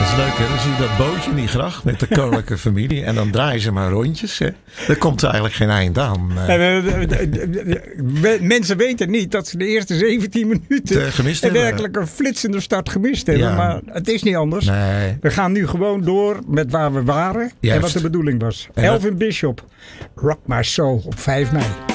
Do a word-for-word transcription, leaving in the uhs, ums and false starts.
is leuk, hè? Dan zie je dat bootje in die gracht met de koninklijke familie. En dan draaien ze maar rondjes. Hè? Er komt eigenlijk geen eind aan. Mensen weten niet dat ze de eerste zeventien minuten gemist en werkelijk een flitsende start gemist hebben. Ja. Maar het is niet anders. Nee. We gaan nu gewoon door met waar we waren. Juist. En wat de bedoeling was. En Elvin Bishop, Rock My Soul op vijf mei.